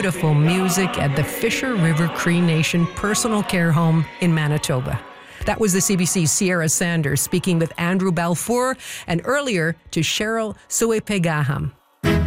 beautiful music at the Fisher River Cree Nation Personal Care Home in Manitoba. That was the CBC's Sierra Sanders speaking with Andrew Balfour, and earlier to Cheryl Suepegaham.